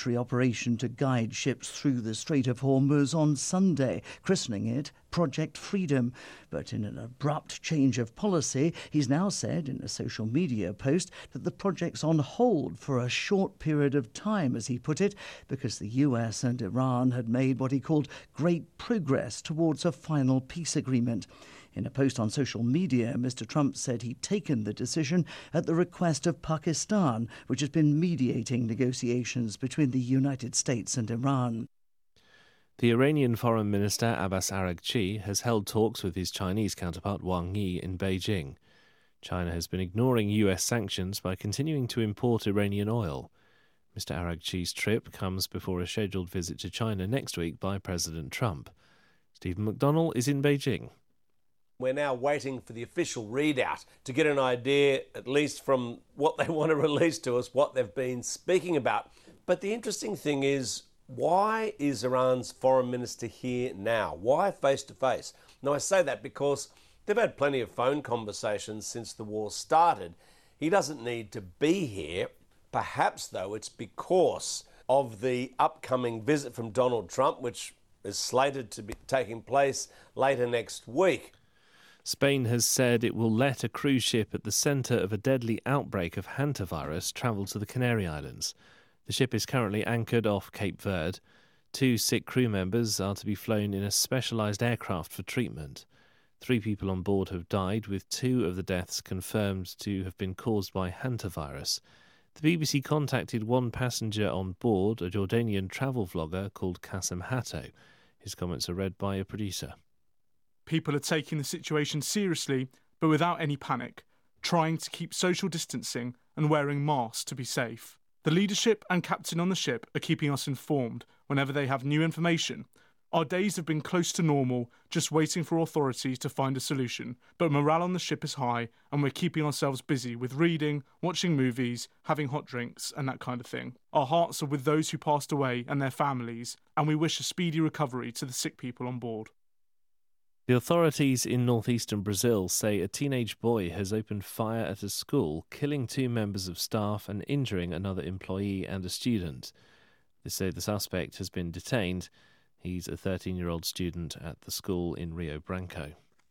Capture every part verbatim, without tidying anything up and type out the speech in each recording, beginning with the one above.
military operation to guide ships through the Strait of Hormuz on Sunday, christening it Project Freedom. But in an abrupt change of policy, he's now said in a social media post that the project's on hold for a short period of time, as he put it, because the U S and Iran had made what he called great progress towards a final peace agreement. In a post on social media, Mister Trump said he'd taken the decision at the request of Pakistan, which has been mediating negotiations between the United States and Iran. The Iranian Foreign Minister Abbas Araghchi has held talks with his Chinese counterpart Wang Yi in Beijing. China has been ignoring U S sanctions by continuing to import Iranian oil. Mister Araghchi's trip comes before a scheduled visit to China next week by President Trump. Stephen McDonnell is in Beijing. We're now waiting for the official readout to get an idea, at least from what they want to release to us, what they've been speaking about. But the interesting thing is, why is Iran's foreign minister here now? Why face-to-face? Now, I say that because they've had plenty of phone conversations since the war started. He doesn't need to be here. Perhaps, though, it's because of the upcoming visit from Donald Trump, which is slated to be taking place later next week. Spain has said it will let a cruise ship at the centre of a deadly outbreak of hantavirus travel to the Canary Islands. The ship is currently anchored off Cape Verde. Two sick crew members are to be flown in a specialised aircraft for treatment. Three people on board have died, with two of the deaths confirmed to have been caused by hantavirus. The B B C contacted one passenger on board, a Jordanian travel vlogger called Kassem Hatto. His comments are read by a producer. People are taking the situation seriously, but without any panic, trying to keep social distancing and wearing masks to be safe. The leadership and captain on the ship are keeping us informed whenever they have new information. Our days have been close to normal, just waiting for authorities to find a solution, but morale on the ship is high and we're keeping ourselves busy with reading, watching movies, having hot drinks and that kind of thing. Our hearts are with those who passed away and their families, and we wish a speedy recovery to the sick people on board. The authorities in northeastern Brazil say a teenage boy has opened fire at a school, killing two members of staff and injuring another employee and a student. They say the suspect has been detained. He's a thirteen-year-old student at the school in Rio Branco.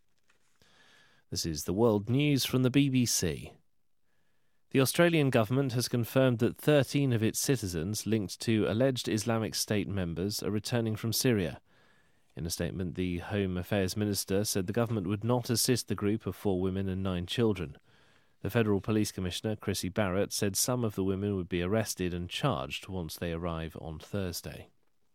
This is the world news from the B B C. The Australian government has confirmed that thirteen of its citizens linked to alleged Islamic State members are returning from Syria. In a statement, the Home Affairs Minister said the government would not assist the group of four women and nine children. The Federal Police Commissioner, Chrissy Barrett, said some of the women would be arrested and charged once they arrive on Thursday.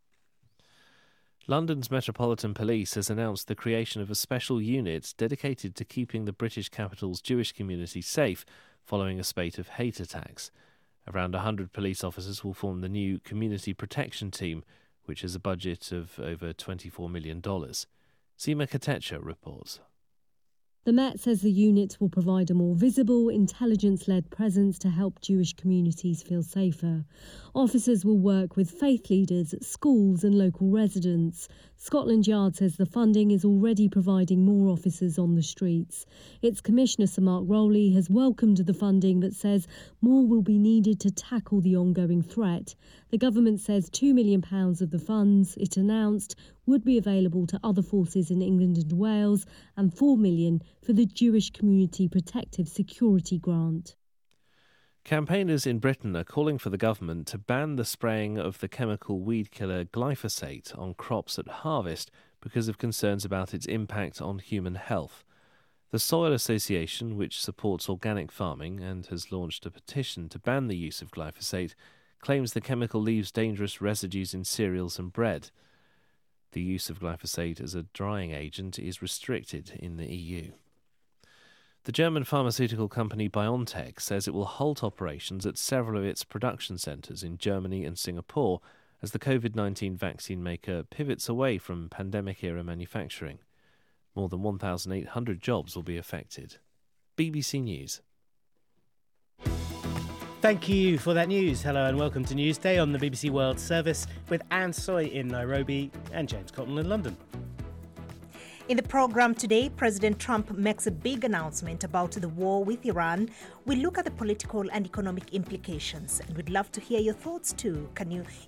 London's Metropolitan Police has announced the creation of a special unit dedicated to keeping the British capital's Jewish community safe following a spate of hate attacks. Around one hundred police officers will form the new Community Protection Team, which has a budget of over twenty-four million dollars. Seema Katecha reports. The Met says the unit will provide a more visible, intelligence-led presence to help Jewish communities feel safer. Officers will work with faith leaders, schools and local residents. Scotland Yard says the funding is already providing more officers on the streets. Its Commissioner, Sir Mark Rowley, has welcomed the funding but says more will be needed to tackle the ongoing threat. The government says two million pounds of the funds it announced would be available to other forces in England and Wales, and four million pounds for the Jewish Community Protective Security Grant. Campaigners in Britain are calling for the government to ban the spraying of the chemical weed killer glyphosate on crops at harvest because of concerns about its impact on human health. The Soil Association, which supports organic farming and has launched a petition to ban the use of glyphosate, claims the chemical leaves dangerous residues in cereals and bread. The use of glyphosate as a drying agent is restricted in the E U. The German pharmaceutical company BioNTech says it will halt operations at several of its production centres in Germany and Singapore as the COVID nineteen vaccine maker pivots away from pandemic-era manufacturing. More than one thousand eight hundred jobs will be affected. B B C News. Thank you for that news. Hello and welcome to Newsday on the B B C World Service with Anne Soy in Nairobi and James Cotton in London. In the programme today, President Trump makes a big announcement about the war with Iran. We look at the political and economic implications, and we'd love to hear your thoughts too. Can you